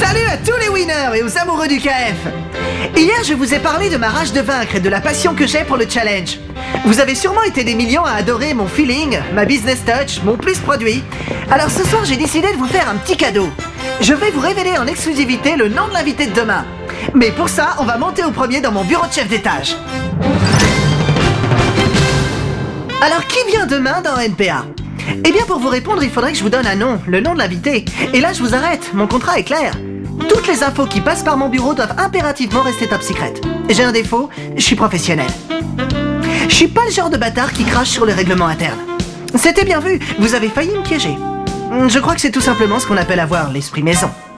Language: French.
Salut à tous les winners et aux amoureux du KF. Hier, je vous ai parlé de ma rage de vaincre et de la passion que j'ai pour le challenge. Vous avez sûrement été des millions à adorer mon feeling, ma business touch, mon plus produit. Alors ce soir, j'ai décidé de vous faire un petit cadeau. Je vais vous révéler en exclusivité le nom de l'invité de demain. Mais pour ça, on va monter au premier dans mon bureau de chef d'étage. Alors qui vient demain dans NPA ? Eh bien pour vous répondre, il faudrait que je vous donne un nom, le nom de l'invité. Et là je vous arrête, mon contrat est clair. Toutes les infos qui passent par mon bureau doivent impérativement rester top secret. J'ai un défaut, je suis professionnel. Je suis pas le genre de bâtard qui crache sur le règlement interne. C'était bien vu, vous avez failli me piéger. Je crois que c'est tout simplement ce qu'on appelle avoir l'esprit maison.